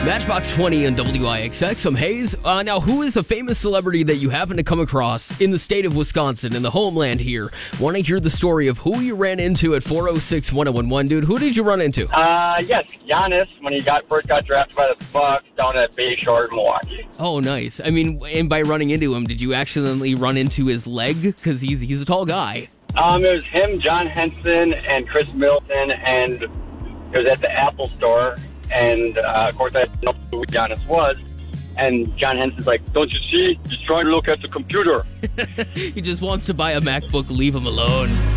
Matchbox 20 on WIXX. I'm Hayes. Now, who is a famous celebrity that you happen to come across in the state of Wisconsin, in the homeland here? Want to hear the story of who you ran into at 406-1011, dude? Who did you run into? Yes, Giannis, when he first got drafted by the Bucks down at Bayshore, Milwaukee. Oh, nice. I mean, and by running into him, did you accidentally run into his leg? Because he's a tall guy. It was him, John Henson, and Chris Middleton, and it was at the Apple store. And, of course, I didn't know who Giannis was. And John Henson's like, don't you see? He's trying to look at the computer. He just wants to buy a MacBook. Leave him alone.